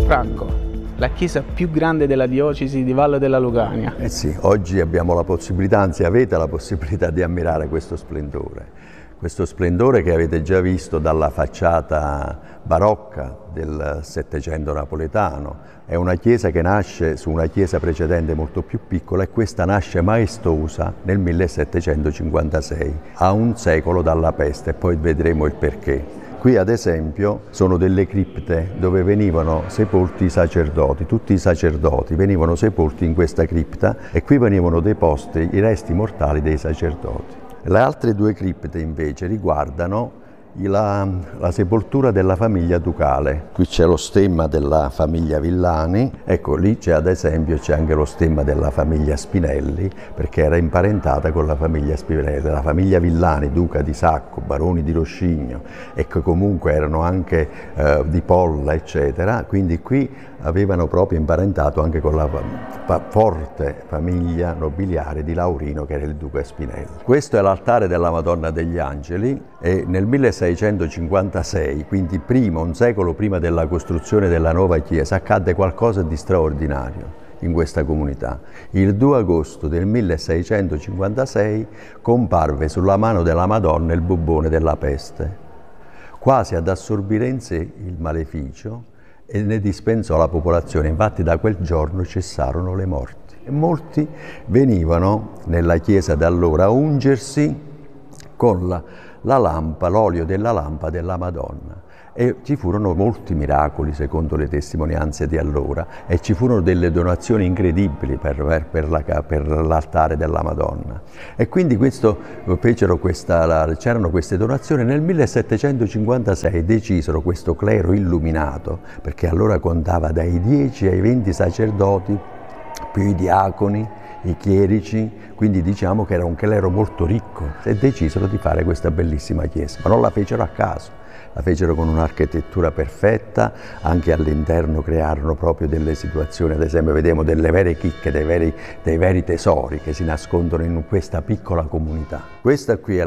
Franco, la chiesa più grande della diocesi di Valle della Lucania. Eh sì, oggi abbiamo la possibilità, anzi avete la possibilità di ammirare questo splendore che avete già visto dalla facciata barocca del Settecento napoletano. È una chiesa che nasce su una chiesa precedente molto più piccola e questa nasce maestosa nel 1756, a un secolo dalla peste, e poi vedremo il perché. Qui ad esempio sono delle cripte dove venivano sepolti i sacerdoti, tutti i sacerdoti venivano sepolti in questa cripta e qui venivano deposti i resti mortali dei sacerdoti. Le altre due cripte invece riguardano la sepoltura della famiglia ducale. Qui c'è lo stemma della famiglia Villani, ecco lì c'è ad esempio anche lo stemma della famiglia Spinelli, perché era imparentata con la famiglia Spinelli, la famiglia Villani, duca di Sacco, baroni di Roscigno, e che comunque erano anche di Polla eccetera, quindi qui avevano proprio imparentato anche con la forte famiglia nobiliare di Laurino, che era il duca Spinelli. Questo è l'altare della Madonna degli Angeli e nel 1656, quindi un secolo prima della costruzione della nuova chiesa, accadde qualcosa di straordinario in questa comunità. Il 2 agosto del 1656 comparve sulla mano della Madonna il bubbone della peste, quasi ad assorbire in sé il maleficio, e ne dispensò la popolazione. Infatti da quel giorno cessarono le morti e molti venivano nella chiesa da allora a ungersi con l'olio della lampa della Madonna, e ci furono molti miracoli secondo le testimonianze di allora, e ci furono delle donazioni incredibili per l'altare della Madonna, e quindi c'erano queste donazioni. Nel 1756 decisero, questo clero illuminato, perché allora contava dai 10 ai 20 sacerdoti più i diaconi, i chierici, quindi diciamo che era un clero molto ricco, e decisero di fare questa bellissima chiesa, ma non la fecero a caso. La fecero con un'architettura perfetta, anche all'interno crearono proprio delle situazioni, ad esempio vediamo delle vere chicche, dei veri tesori che si nascondono in questa piccola comunità. Questa qui è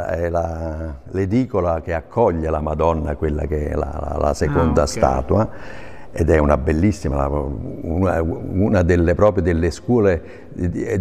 l'edicola che accoglie la Madonna, quella che è la seconda statua, ed è una bellissima, una delle scuole